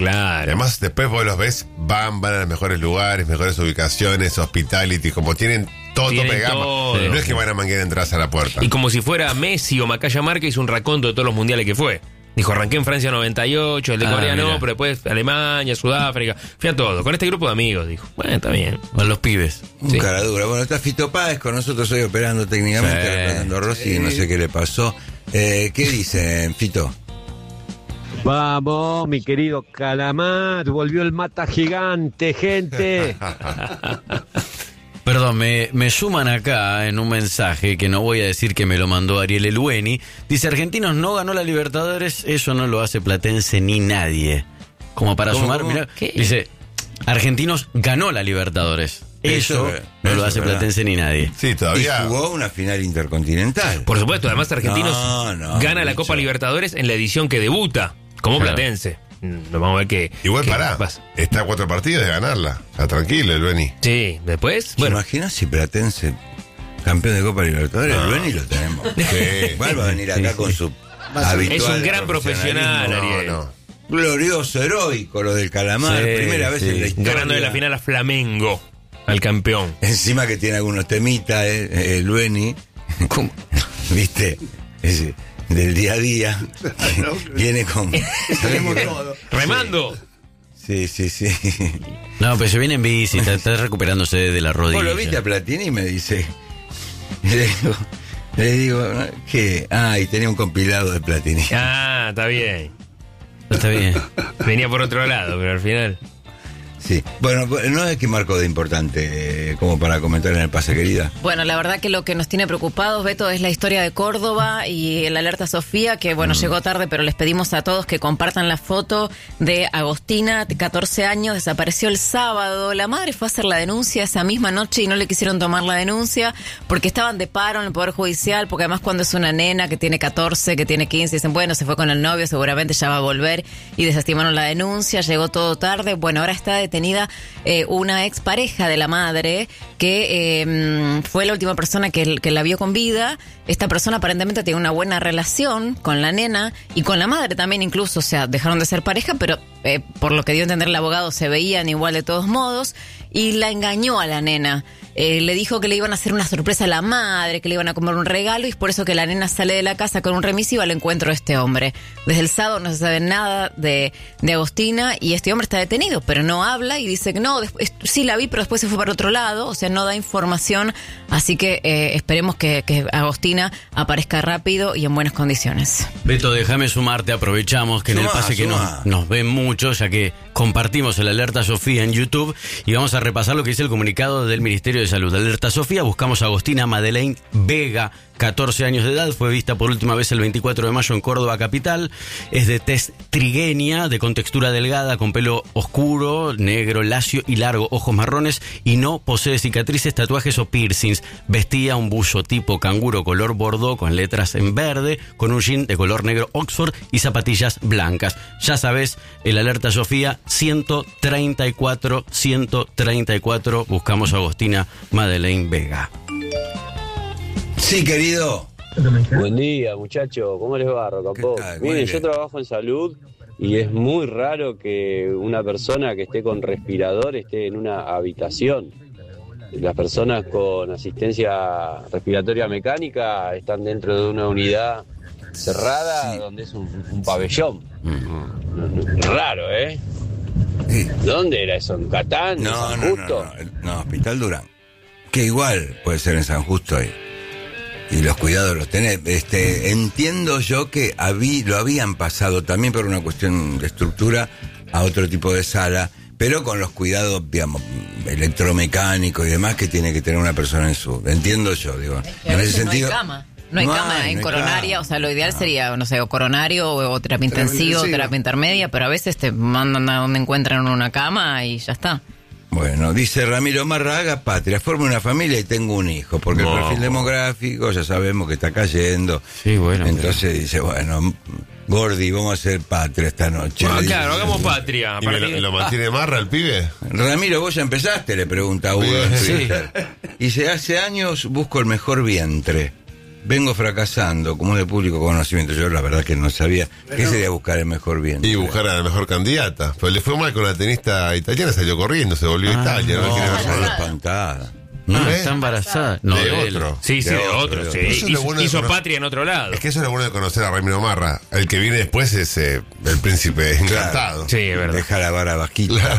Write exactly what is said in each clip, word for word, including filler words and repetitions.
Claro. Además, después vos los ves, van, van a los mejores lugares, mejores ubicaciones, hospitality, como tienen todo Tienen tope de gama. todo. No es que van a manguear entradas a la puerta. Y como si fuera Messi o Macaya Márquez, hizo un raconto de todos los mundiales que fue. Dijo, arranqué en Francia noventa y ocho, el de Ah, Corea no, mira. pero después Alemania, Sudáfrica. Fui a todo, con este grupo de amigos, dijo. Bueno, está bien. Con los pibes. Un Sí. cara dura. Bueno, está Fito Páez con nosotros hoy operando técnicamente, Sí. reemplazando a Rossi, no sé qué le pasó. Eh, ¿Qué dicen, Fito? Vamos, mi querido Calamar, volvió el mata gigante, gente. Perdón, me, me suman acá en un mensaje que no voy a decir que me lo mandó Ariel Elueni. Dice, Argentinos no ganó la Libertadores, eso no lo hace Platense ni nadie. Como para ¿Cómo, sumar, cómo? mirá, ¿Qué? dice, Argentinos ganó la Libertadores. Eso, Eso, no eso lo hace es verdad. Platense ni nadie. Sí, Y todavía. jugó una final intercontinental. Por supuesto, además Argentinos No, no, gana la bicho. Copa Libertadores en la edición que debuta, como Claro. Platense. Mm, Vamos a ver qué. Igual qué pará. pasa. Está a cuatro partidos de ganarla. Está tranquilo el Beni. Sí, después, ¿Te bueno. imaginas si Platense campeón de Copa Libertadores? No. El Beni lo tenemos. Sí. Igual va a venir acá con su habitual Es un gran profesional, profesionalismo. Ariel. No, no. Glorioso, heroico lo del Calamar. Sí, Primera vez sí. en la historia. Ganando de la final a Flamengo, al campeón. Encima que tiene algunos temitas, eh, el Beni. ¿Viste? Ese, del día a día. Viene con. Remando. Sí, sí, sí. No, pero se viene en bici, está, está recuperándose de la rodilla. Vos lo viste a Platini y me dice. Le digo, le digo que. Ah, y tenía un compilado de Platini. Ah, está bien. Está bien. Venía por otro lado, pero al final. Sí. Bueno, no es que marcó de importante eh, como para comentar en el pase, querida. Bueno, la verdad que lo que nos tiene preocupados, Beto, es la historia de Córdoba y el alerta Sofía, que bueno, llegó tarde, pero les pedimos a todos que compartan la foto de Agostina, de catorce años, desapareció el sábado. La madre fue a hacer la denuncia esa misma noche y no le quisieron tomar la denuncia porque estaban de paro en el Poder Judicial, porque además cuando es una nena que tiene catorce, que tiene quince, dicen, bueno, se fue con el novio, seguramente ya va a volver, y desestimaron la denuncia, llegó todo tarde. Bueno, ahora está detenida eh, una expareja de la madre que eh, fue la última persona que, que la vio con vida. Esta persona aparentemente tiene una buena relación con la nena y con la madre también incluso, o sea, dejaron de ser pareja, pero eh, por lo que dio a entender el abogado se veían igual de todos modos, y la engañó a la nena. Eh, le dijo que le iban a hacer una sorpresa a la madre, que le iban a comer un regalo, y es por eso que la nena sale de la casa con un remisivo al encuentro de este hombre. Desde el sábado no se sabe nada de, de Agostina, y este hombre está detenido, pero no habla y dice que no, después, sí la vi, pero después se fue para otro lado, o sea, no da información, así que eh, esperemos que, que Agostina aparezca rápido y en buenas condiciones. Beto, déjame sumarte, aprovechamos que en el Sumá, pase que sumá. nos, nos ven mucho, ya que compartimos el Alerta Sofía en YouTube, y vamos a repasar lo que dice el comunicado del Ministerio de Salud. Alerta Sofía, buscamos a Agostina Madeleine Vega, catorce años de edad, fue vista por última vez el veinticuatro de mayo en Córdoba capital, es de tez trigueña, de contextura delgada, con pelo oscuro, negro, lacio y largo, ojos marrones, y no posee cicatrices, tatuajes o piercings. Vestía un buzo tipo canguro color bordeaux con letras en verde, con un jean de color negro Oxford y zapatillas blancas. Ya sabes, el Alerta Sofía, ciento treinta y cuatro, ciento treinta y cuatro, buscamos a Agostina Madeleine Vega. Sí, querido. Buen día, muchachos. ¿Cómo les va, Rocapó? ¿Qué tal? Muy Miren, bien. yo trabajo en salud y es muy raro que una persona que esté con respirador esté en una habitación. Las personas con asistencia respiratoria mecánica están dentro de una unidad cerrada Sí. donde es un, un pabellón. Mm. Raro, ¿eh? Sí. ¿Dónde era eso? ¿En Catán? ¿En No, San no, no, Justo? no, no, Hospital Durán. Que igual puede ser en San Justo ahí. Y los cuidados los tenés. Este, entiendo yo que habí, lo habían pasado también por una cuestión de estructura a otro tipo de sala, pero con los cuidados, digamos, electromecánicos y demás que tiene que tener una persona en su... Entiendo yo, digo. Es que a en veces ese sentido... no hay cama. No hay No cama hay, en no hay coronaria, cama. o sea, lo ideal No. sería, no sé, o coronario o, o terapia intensiva o terapia intermedia, pero a veces te mandan a donde encuentran una cama y ya está. Bueno, dice Ramiro Marraga, patria, formo una familia y tengo un hijo, porque No. el perfil demográfico ya sabemos que está cayendo. Sí, bueno, Entonces dice, bueno, Gordi, vamos a hacer patria esta noche. Ah, Le dice- claro, hagamos patria. ¿Y me lo, lo mantiene marra el pibe? Ramiro, vos ya empezaste, le pregunta a Hugo en Sí. Twitter. Dice, hace años busco el mejor vientre. vengo fracasando como de público conocimiento. Yo la verdad que no sabía. ¿Qué sería buscar el mejor vientre? Y buscar a la mejor candidata. Pero le fue mal con la tenista italiana, salió corriendo, se volvió a Italia. No, No, quiere ver no, más. espantada. No, ¿Eh? está embarazada. No, de, de él. otro. Sí, sí, De de otro, otro, de sí. otro. Eso es lo Hizo, bueno de hizo conocer- patria en otro lado. Es que eso es lo bueno de conocer a Ramiro Marra. El que viene después es eh, el príncipe encantado. Sí, es verdad. Deja la vara bajita.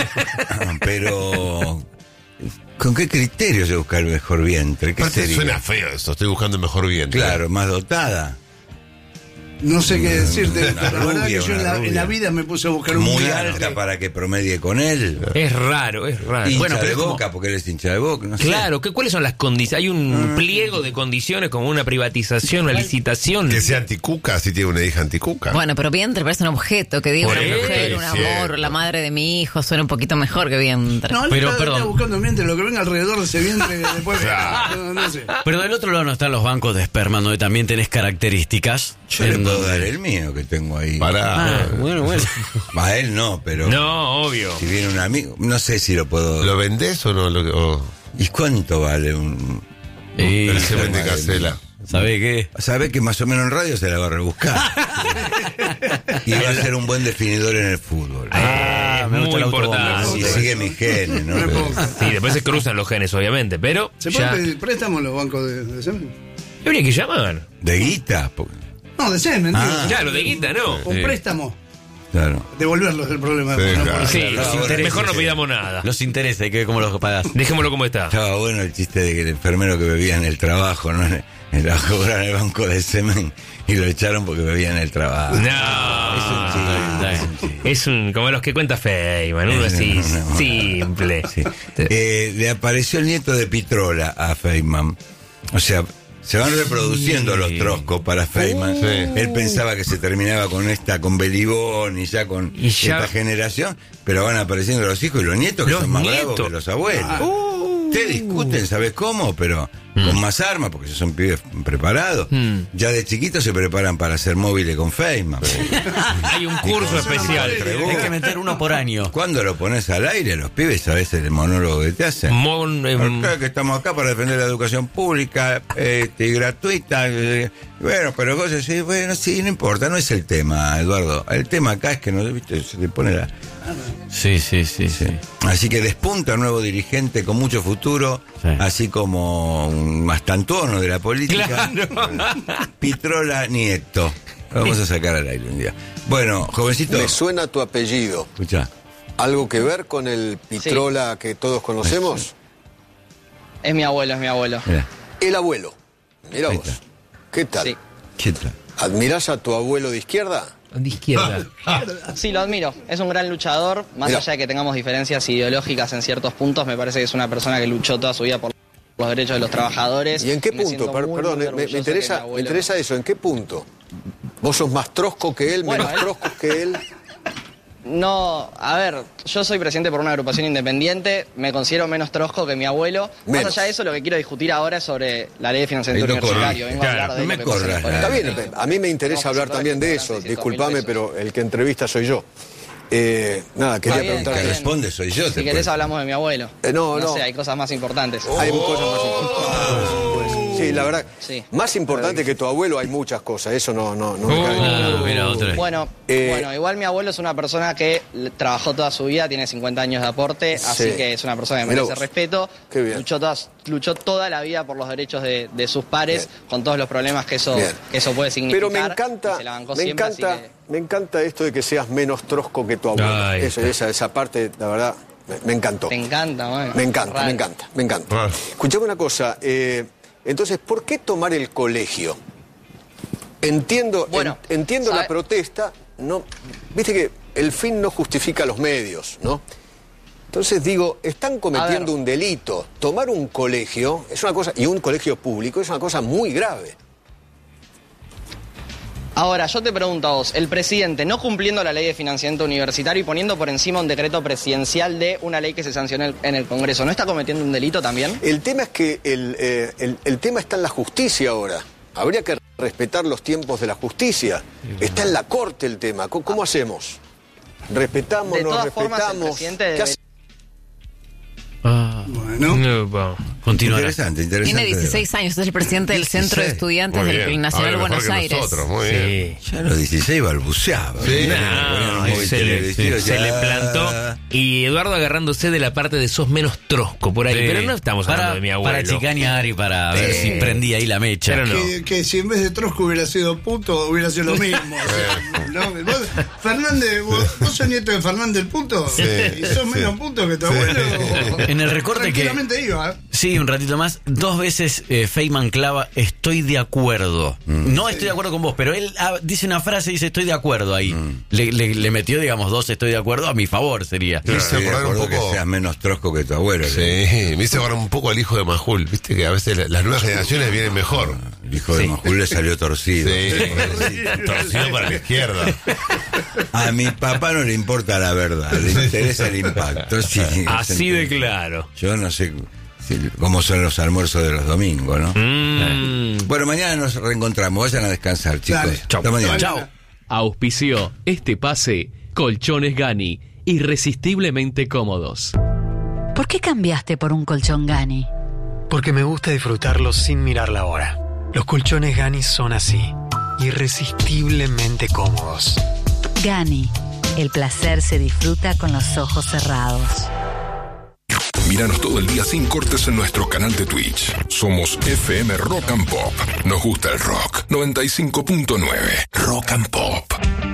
Pero, ¿con qué criterio se busca el mejor vientre? ¿Qué Aparte, sería? suena feo eso, estoy buscando el mejor vientre. Claro, más dotada. No sé qué decirte, Una pero la verdad rubia, que yo en una la, en rubia. la vida me puse a buscar un Muy vientre. alta para que promedie con él. Es raro, es raro. Hincha Bueno, pero de es como- boca, porque él es hincha de boca. No sé. Claro, ¿qué, ¿cuáles son las condiciones? Hay un pliego de condiciones como una privatización, una licitación. Que sea anticuca, si tiene una hija anticuca. Bueno, pero vientre parece un objeto, que diga Por una eso, mujer, un es amor, cierto. la madre de mi hijo, suena un poquito mejor que vientre. No, él Pero, está, perdón. está buscando un vientre, lo que venga alrededor de ese vientre después. Claro. no, no sé. Pero del otro lado no están los bancos de esperma, donde también tenés características. Yo le en puedo donde- dar el mío que tengo ahí. Pará. Ah, bueno, bueno. A él no, pero No, obvio. si viene un amigo, no sé si lo puedo. ¿Lo vendés o no? Lo, que- o- ¿Y cuánto vale un? Y- el semen de madre Casela. ¿Sabe qué? Sabe que más o menos en radio se la va a rebuscar. Y va a ser un buen definidor en el fútbol. Ah, me gusta muy el autobombo. importante. Si sigue mis genes, ¿no? Me pongo. Sí, después se cruzan los genes, obviamente, pero ¿Se ya pueden pedir préstamos los bancos de, de semen? habría que llamar. De guita, po- No, de semen, Ah. digo. Claro, de guita, ¿no? Un Sí. préstamo. claro. Devolverlos es el problema. Sí, No, claro. Sí, Claro, los ahora intereses, mejor sí, no sí. pidamos nada. Los intereses, hay que ver cómo los pagás. Dejémoslo como está. Estaba bueno el chiste de que el enfermero que bebía en el trabajo, ¿no? En el, en el banco de semen y lo echaron porque bebía en el trabajo. No, Es un chiste, es un chiste. es un como los que cuenta Feynman, uno así No, no, no. simple. Sí. Eh, le apareció el nieto de Pitrola a Feynman. O sea, se van reproduciendo Sí. los troscos para Feynman. Sí. Él pensaba que se terminaba con esta, con Belibón y ya con Y ya- esta generación, pero van apareciendo los hijos y los nietos que Los son más nietos. bravos que los abuelos. Te discuten, ¿sabes cómo? Pero con más armas, porque son pibes preparados. Mm. Ya de chiquitos se preparan para hacer móviles con Feynman. Hay un curso especial. Hay que meter uno por año. Cuando lo pones al aire, los pibes, ¿sabes el monólogo que te hacen? Mon- em, Claro que estamos acá para defender la educación pública este, y gratuita. eh, Bueno, pero vos decís, bueno, sí, no importa, no es el tema, Eduardo. El tema acá es que no, viste, se te pone la... Sí, sí, sí, sí. Así que despunta un nuevo dirigente con mucho futuro, Sí. así como un mastantuono de la política. Pitrola Nieto. Lo vamos a sacar al aire un día. Bueno, jovencito, Me suena tu apellido. escucha. ¿Algo que ver con el Pitrola que todos conocemos? Es mi abuelo, es mi abuelo. Mira, El abuelo. Mira Ahí vos. está. ¿Qué tal? Sí. quieta. ¿Admirás a tu abuelo de izquierda? de izquierda. Sí, lo admiro. Es un gran luchador. Más Mirá. allá de que tengamos diferencias ideológicas en ciertos puntos, me parece que es una persona que luchó toda su vida por los derechos de los trabajadores. ¿Y en qué Me punto? siento Per- muy, perdón, muy eh, me, me orgulloso interesa, que mi me abuelo- interesa eso. ¿En qué punto? ¿Vos sos más trosco que él, Bueno, menos él- trosco que él? No, a ver, yo soy presidente por una agrupación independiente, me considero menos trosco que mi abuelo. Menos. Más allá de eso, lo que quiero discutir ahora es sobre la ley de financiamiento Ahí no universitario. corras. Vengo a Claro, hablar de no me lo que pasa en el corras, colegio. Está bien, a mí me interesa No, hablar pues, también de ganan eso. seiscientos mil Disculpame, pesos. pero el que entrevista soy yo. Eh, nada, quería Está bien, preguntar. está que bien. responde soy yo. Si te querés puedo- hablamos de mi abuelo. Eh, no, no. sé, hay cosas más importantes. Hay cosas más importantes. Pues, sí, la verdad. Sí. Más importante que tu abuelo hay muchas cosas. Eso no, no, no me cabe Oh. duda. Mira, otra. Bueno, Eh, bueno, igual mi abuelo es una persona que l- trabajó toda su vida, tiene cincuenta años de aporte, así Sí. que es una persona que Mirá merece vos. respeto. Qué bien. Luchó, todas- luchó toda la vida por los derechos de, de sus pares, Bien. con todos los problemas que eso, Bien. que eso puede significar. Pero me encanta, y se la bancó me siempre, así encanta, que- me encanta esto de que seas menos trosco que tu abuelo. Ahí Eso, está. esa, esa parte, la verdad, me, me encantó. Te encanta, bueno. Me encanta, Raro. me encanta, me encanta. Raro. Escuchame una cosa, eh, entonces, ¿por qué tomar el colegio? Entiendo, Bueno, en- entiendo ¿sabe? la protesta, no, viste que el fin no justifica los medios, ¿no? Entonces digo, están cometiendo ver. un delito. Tomar un colegio es una cosa, y un colegio público es una cosa muy grave. Ahora, yo te pregunto a vos, el presidente no cumpliendo la ley de financiamiento universitario y poniendo por encima un decreto presidencial de una ley que se sancionó en el- en el Congreso, ¿no está cometiendo un delito también? El tema es que el, eh, el- el tema está en la justicia ahora. Habría que respetar los tiempos de la justicia. Está en la corte el tema. ¿Cómo, cómo hacemos? ¿Respetamos, De no todas formas, el respetamos? presidente ¿Qué debe- hace- Ah, Bueno. no, va. Continuará. Interesante, interesante. Tiene dieciséis años, es el presidente del Centro de Estudiantes Muy del bien. Nacional Ahora mejor Buenos que Aires. nosotros, muy bien. Sí. Ya a los dieciséis balbuceaba. Sí. No, Muy se, le, televisivo, se ya. le plantó. Y Eduardo agarrándose de la parte de sos menos trosco por ahí. Sí. Pero no estamos para, hablando de mi abuelo. Para chicanear y para ver Sí. si prendía ahí la mecha. Pero no. Que, que si en vez de Trosco hubiera sido puto, hubiera sido lo mismo. O sea, ¿no? ¿Vos, Fernández, vos, vos sos nieto de Fernández el puto, Sí, y sos sí. menos puto que tu abuelo. En el recorte que- Tranquilamente iba. ¿eh? Sí, un ratito más. Dos veces eh, Feynman clava, estoy de acuerdo. No estoy de acuerdo con vos, pero él ah, dice una frase y dice, estoy de acuerdo ahí. Le, le- le metió, digamos, dos estoy de acuerdo a mi favor, sería. Me hizo Estoy de acordar un acuerdo poco. que seas menos trosco que tu abuelo. Sí, me hizo acordar un poco al hijo de Majul. Viste que a veces la- las nuevas generaciones vienen mejor. El hijo de Sí. Majul le salió torcido. Sí, torcido para la izquierda. A mi papá no le importa la verdad, le interesa el impacto. Sí, Así de claro. Yo no sé si- cómo son los almuerzos de los domingos, ¿no? Mm. Bueno, mañana nos reencontramos. Vayan a descansar, chicos. Dale. Hasta mañana. Chao. Auspició este pase Colchones Gani, irresistiblemente cómodos. ¿Por qué cambiaste por un colchón Gani? Porque me gusta disfrutarlo sin mirar la hora. Los colchones Gani son así, irresistiblemente cómodos. Gani, el placer se disfruta con los ojos cerrados. Míranos todo el día sin cortes en nuestro canal de Twitch. Somos F M Rock and Pop. Nos gusta el rock. noventa y cinco punto nueve Rock and Pop.